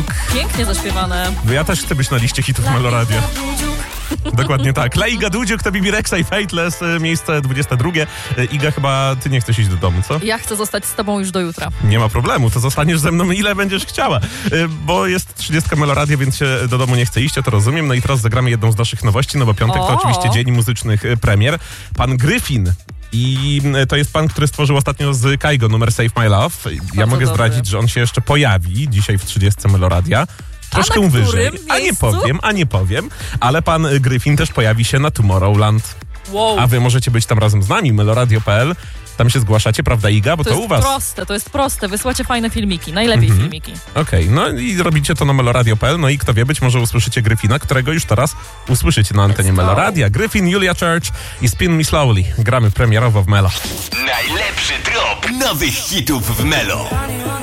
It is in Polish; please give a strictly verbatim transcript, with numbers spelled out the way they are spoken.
Dudziuk. Pięknie zaśpiewane. Ja też chcę być na liście hitów Meloradia. Dokładnie tak. Leiga Dudziuk to Bibi Rexha i Fateless, miejsce dwudzieste drugie. Iga, chyba ty nie chcesz iść do domu, co? Ja chcę zostać z tobą już do jutra. Nie ma problemu, to zostaniesz ze mną ile będziesz chciała. Bo jest trzydziestka Meloradia, więc się do domu nie chce iść, ja to rozumiem. No i teraz zagramy jedną z naszych nowości, no bo piątek O! to oczywiście dzień muzycznych premier. Pan Gryfin. I to jest pan, który stworzył ostatnio z Kaigo numer Save My Love. Ja Bardzo mogę dobry. zdradzić, że on się jeszcze pojawi dzisiaj w trzydziestce Meloradia. Troszkę na wyżej. którym A nie miejscu? powiem, a nie powiem. Ale pan Gryfin też pojawi się na Tomorrowland. Wow. A wy możecie być tam razem z nami, meloradio kropka p l. Tam się zgłaszacie, prawda Iga? Bo to, To u jest was. proste, to jest proste. Wysyłacie fajne filmiki, najlepiej Mhm. filmiki. Okej, no i robicie to na meloradio kropka p l. No i kto wie, być może usłyszycie Gryfina, którego już teraz usłyszycie na antenie Let's go. Meloradia. Gryfin, Julia Church i Spin Me Slowly. Gramy premierowo w Melo. Najlepszy drop nowych hitów w Melo.